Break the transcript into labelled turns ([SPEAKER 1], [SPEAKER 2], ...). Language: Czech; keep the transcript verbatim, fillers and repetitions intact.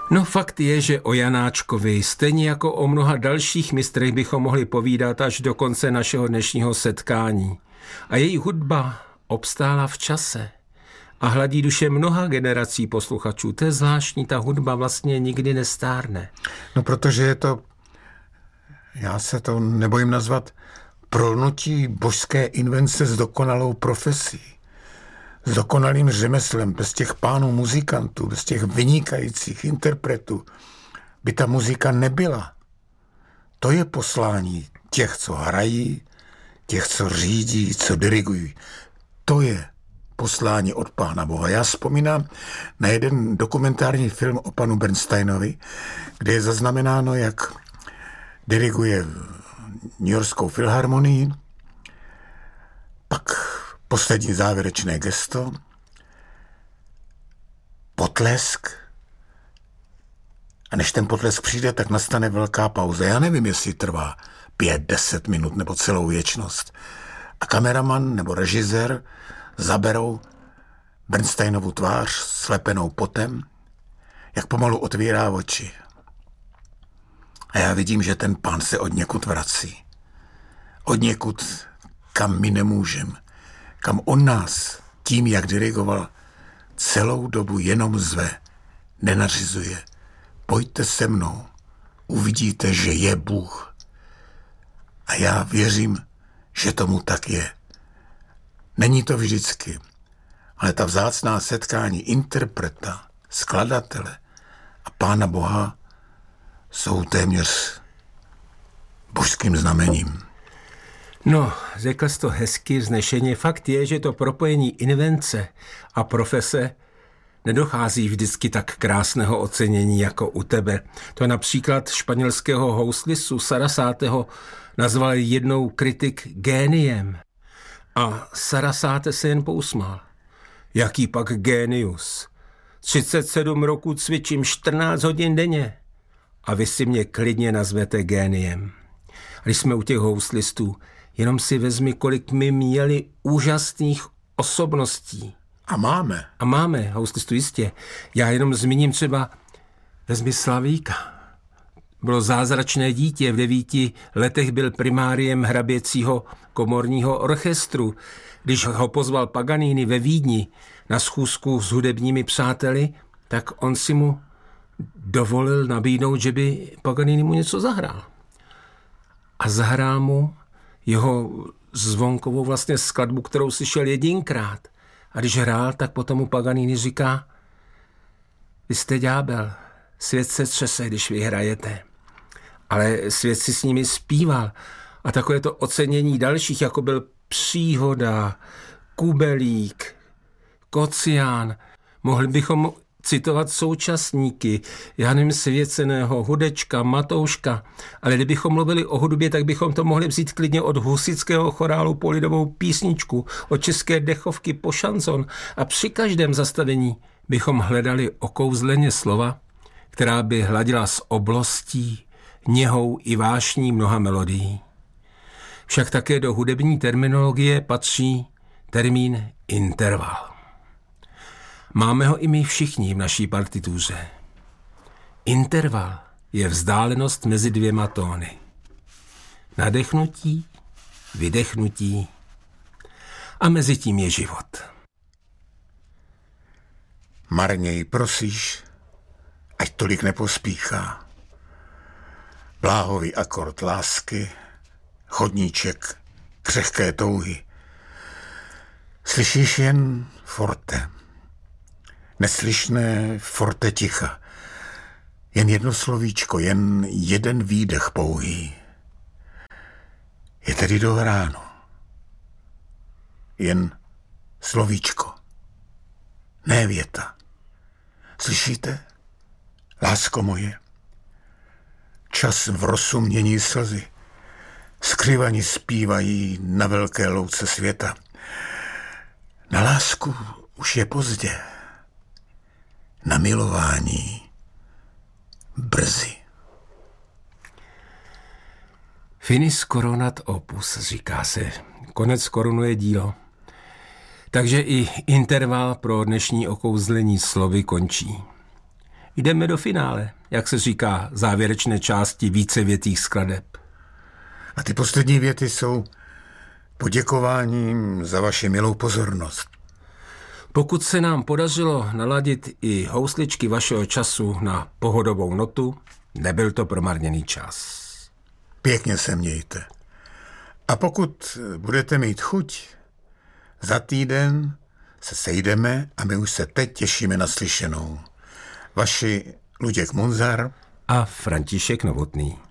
[SPEAKER 1] No fakt je, že o Janáčkovi, stejně jako o mnoha dalších mistrech, bychom mohli povídat až do konce našeho dnešního setkání. A její hudba obstála v čase a hladí duše mnoha generací posluchačů. To je zvláštní, ta hudba vlastně nikdy nestárne.
[SPEAKER 2] No protože je to, já se to nebojím nazvat, prolnutí božské invence s dokonalou profesí, s dokonalým řemeslem. Bez těch pánů muzikantů, bez těch vynikajících interpretů by ta muzika nebyla. To je poslání těch, co hrají, těch, co řídí, co dirigují. To je poslání od Pána Boha. Já vzpomínám na jeden dokumentární film o panu Bernsteinovi, kde je zaznamenáno, jak diriguje Newyorskou filharmonii, pak poslední závěrečné gesto, potlesk, a než ten potlesk přijde, tak nastane velká pauza. Já nevím, jestli trvá pět, deset minut nebo celou věčnost. A kameraman nebo režisér zaberou Bernsteinovu tvář slepenou potem, jak pomalu otvírá oči. A já vidím, že ten pán se od někud vrací. Od někud, kam my nemůžeme. Kam on nás, tím, jak dirigoval, celou dobu jenom zve, nenařizuje. Pojďte se mnou, uvidíte, že je Bůh. A já věřím, že tomu tak je. Není to vždycky, ale ta vzácná setkání interpreta, skladatele a Pána Boha jsou téměř božským znamením.
[SPEAKER 1] No, řekl jsi to hezky, vznešeně. Fakt je, že to propojení invence a profese nedochází vždycky tak krásného ocenění jako u tebe. To například španělského houslistu Sarasátého nazval jednou kritik géniem. A Sarasáte se jen pousmál. Jaký pak génius? třicet sedm roků cvičím čtrnáct hodin denně. A vy si mě klidně nazvete géniem. A když jsme u těch houslistů, jenom si vezmi, kolik my měli úžasných osobností.
[SPEAKER 2] A máme.
[SPEAKER 1] A máme, houslistu jistě. Já jenom zmíním třeba, vezmi Slavíka. Bylo zázračné dítě, v devíti letech byl primáriem hraběcího komorního orchestru. Když ho pozval Paganini ve Vídni na schůzku s hudebními přáteli, tak on si mu dovolil nabídnout, že by Paganini mu něco zahrál. A zahrál mu jeho zvonkovou vlastně skladbu, kterou slyšel jedinkrát. A když hrál, tak potom mu Paganini říká: vy jste ďábel, svět se třese, když vy hrajete. Ale svět si s nimi zpíval. A takové to ocenění dalších, jako byl Příhoda, Kubelík, Kocián. Mohli bychom citovat současníky, já nevím, Svěceného, Hudečka, Matouška, ale kdybychom mluvili o hudbě, tak bychom to mohli vzít klidně od husitského chorálu po lidovou písničku, od české dechovky po šanson a při každém zastavení bychom hledali okouzleně slova, která by hladila s oblostí, něhou i vášní mnoha melodií. Však také do hudební terminologie patří termín interval. Máme ho i my všichni v naší partituře. Interval je vzdálenost mezi dvěma tóny. Nadechnutí, vydechnutí a mezi tím je život.
[SPEAKER 2] Marněji prosíš, ať tolik nepospíchá. Bláhový akord lásky, chodníček křehké touhy. Slyšíš jen forte, neslyšné forte ticha. Jen jedno slovíčko, jen jeden výdech pouhý. Je tedy dohráno. Jen slovíčko, ne věta. Slyšíte, lásko moje? Čas v rosu mění slzy. Skryvani zpívají na velké louce světa. Na lásku už je pozdě. Na milování brzy.
[SPEAKER 1] Finis coronat opus, říká se. Konec korunuje dílo. Takže i interval pro dnešní okouzlení slovy končí. Jdeme do finále, jak se říká, závěrečné části vícevětých skladeb.
[SPEAKER 2] A ty poslední věty jsou poděkováním za vaši milou pozornost.
[SPEAKER 1] Pokud se nám podařilo naladit i housličky vašeho času na pohodovou notu, nebyl to promarněný čas.
[SPEAKER 2] Pěkně se mějte. A pokud budete mít chuť, za týden se sejdeme a my už se teď těšíme na slyšenou. Vaši Luděk Munzar
[SPEAKER 1] a František Novotný.